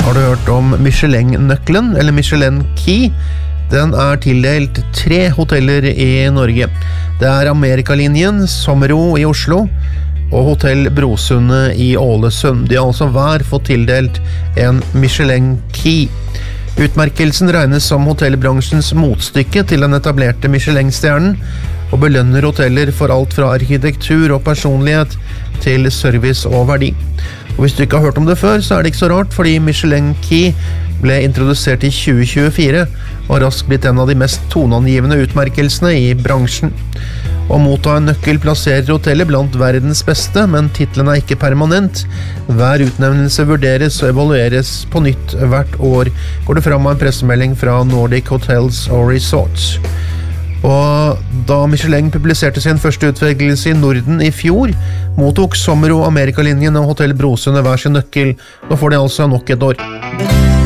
Har du hørt om Michelin-nøkkelen, eller Michelin Key? Den tildelt 3 hoteller i Norge. Det Amerikalinjen, Sommero i Oslo, og Hotell Brosundet i Ålesund. De har altså hver fått tildelt en Michelin Key. Utmerkelsen regnes som hotellbransjens motstykke til den etablerte Michelin-stjernen, og belønner hoteller for alt fra arkitektur og personlighet til service og verdi. Og hvis du ikke har hørt om det før, så det ikke så rart, fordi Michelin Key ble introdusert i 2024, og har raskt blitt en av de mest toneangivende utmerkelsene i bransjen. Å motta en nøkkel plasserer hotellet blant verdens beste, men titlen ikke permanent. Hver utnevnelse vurderes og evalueres på nytt hvert år, går det fram av en pressemelding fra Nordic Hotels og Resorts. Og da Michelin publiserte sin første utvelgelse i Norden i fjor, mottok Sommero, Amerikalinjen og Hotell Brosundet hver sin nøkkel. Nå får de altså nok et år.